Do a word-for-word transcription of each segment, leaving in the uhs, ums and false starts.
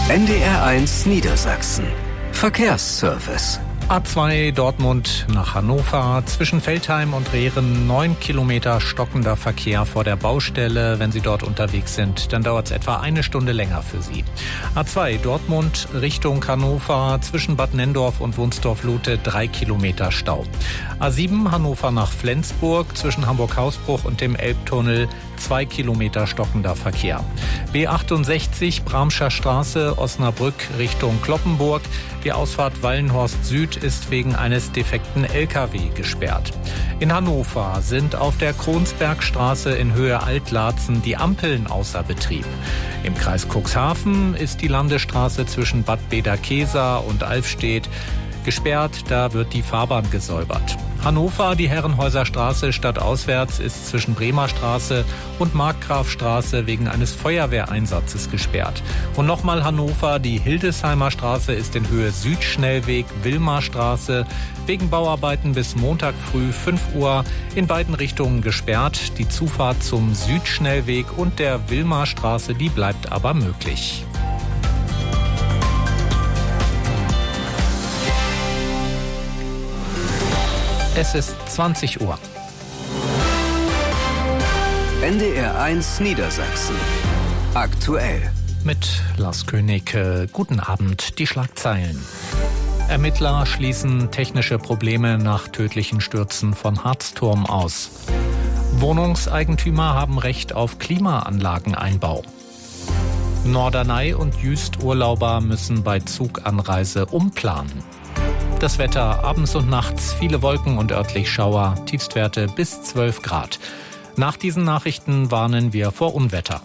N D R eins Niedersachsen. Verkehrsservice. A zwei Dortmund nach Hannover, zwischen Veltheim und Rehren neun Kilometer stockender Verkehr vor der Baustelle. Wenn Sie dort unterwegs sind, dann dauert es etwa eine Stunde länger für Sie. A zwei Dortmund Richtung Hannover, zwischen Bad Nenndorf und Wunsdorf-Lute drei Kilometer Stau. A sieben Hannover nach Flensburg, zwischen Hamburg-Hausbruch und dem Elbtunnel zwei Kilometer stockender Verkehr. B achtundsechzig Bramscher Straße, Osnabrück Richtung Cloppenburg. Die Ausfahrt Wallenhorst Süd ist wegen eines defekten L K W gesperrt. In Hannover sind auf der Kronsbergstraße in Höhe Altlatzen die Ampeln außer Betrieb. Im Kreis Cuxhaven ist die Landesstraße zwischen Bad Bederkesa und Alfstedt gesperrt, da wird die Fahrbahn gesäubert. Hannover, die Herrenhäuser Straße stadtauswärts ist zwischen Bremer Straße und Markgrafstraße wegen eines Feuerwehreinsatzes gesperrt. Und nochmal Hannover, die Hildesheimer Straße ist in Höhe Südschnellweg Wilmarstraße wegen Bauarbeiten bis Montag früh fünf Uhr in beiden Richtungen gesperrt. Die Zufahrt zum Südschnellweg und der Wilmarstraße, die bleibt aber möglich. Es ist zwanzig Uhr. N D R eins Niedersachsen. Aktuell. Mit Lars König. Guten Abend. Die Schlagzeilen. Ermittler schließen technische Probleme nach tödlichen Stürzen von Harzturm aus. Wohnungseigentümer haben Recht auf Klimaanlageneinbau. Norderney und Jüst-Urlauber müssen bei Zuganreise umplanen. Das Wetter abends und nachts, viele Wolken und örtlich Schauer, Tiefstwerte bis zwölf Grad. Nach diesen Nachrichten warnen wir vor Unwetter.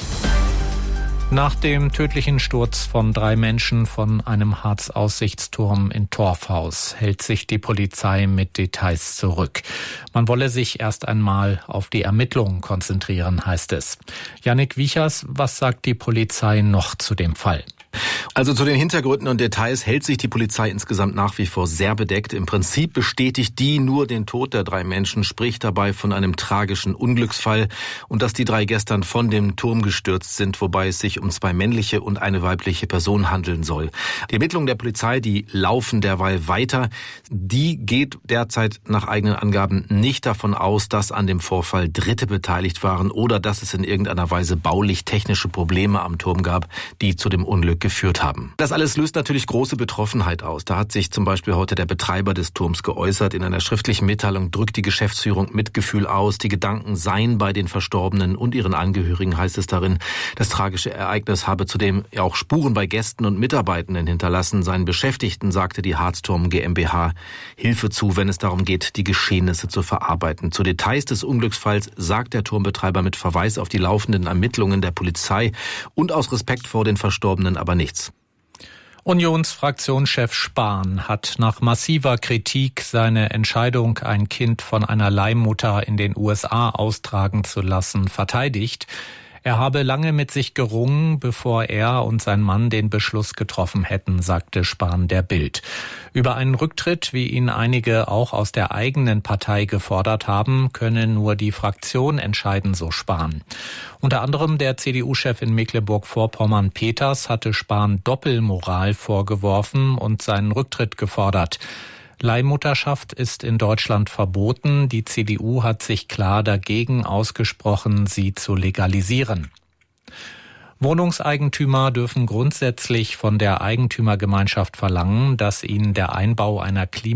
Nach dem tödlichen Sturz von drei Menschen von einem Harz-Aussichtsturm in Torfhaus hält sich die Polizei mit Details zurück. Man wolle sich erst einmal auf die Ermittlungen konzentrieren, heißt es. Jannik Wiechers, was sagt die Polizei noch zu dem Fall? Also zu den Hintergründen und Details hält sich die Polizei insgesamt nach wie vor sehr bedeckt. Im Prinzip bestätigt die nur den Tod der drei Menschen, spricht dabei von einem tragischen Unglücksfall und dass die drei gestern von dem Turm gestürzt sind, wobei es sich um zwei männliche und eine weibliche Person handeln soll. Die Ermittlungen der Polizei, die laufen derweil weiter. Die geht derzeit nach eigenen Angaben nicht davon aus, dass an dem Vorfall Dritte beteiligt waren oder dass es in irgendeiner Weise baulich-technische Probleme am Turm gab, die zu dem Unglück geführt haben. Das alles löst natürlich große Betroffenheit aus. Da hat sich zum Beispiel heute der Betreiber des Turms geäußert. In einer schriftlichen Mitteilung drückt die Geschäftsführung Mitgefühl aus. Die Gedanken seien bei den Verstorbenen und ihren Angehörigen, heißt es darin. Das tragische Ereignis habe zudem auch Spuren bei Gästen und Mitarbeitenden hinterlassen. Seinen Beschäftigten sagte die Harzturm GmbH Hilfe zu, wenn es darum geht, die Geschehnisse zu verarbeiten. Zu Details des Unglücksfalls sagt der Turmbetreiber mit Verweis auf die laufenden Ermittlungen der Polizei und aus Respekt vor den Verstorbenen aber nichts. Unionsfraktionschef Spahn hat nach massiver Kritik seine Entscheidung, ein Kind von einer Leihmutter in den U S A austragen zu lassen, verteidigt. Er habe lange mit sich gerungen, bevor er und sein Mann den Beschluss getroffen hätten, sagte Spahn der Bild. Über einen Rücktritt, wie ihn einige auch aus der eigenen Partei gefordert haben, könne nur die Fraktion entscheiden, so Spahn. Unter anderem der C D U-Chef in Mecklenburg-Vorpommern Peters hatte Spahn Doppelmoral vorgeworfen und seinen Rücktritt gefordert. Leihmutterschaft ist in Deutschland verboten. Die C D U hat sich klar dagegen ausgesprochen, sie zu legalisieren. Wohnungseigentümer dürfen grundsätzlich von der Eigentümergemeinschaft verlangen, dass ihnen der Einbau einer Klima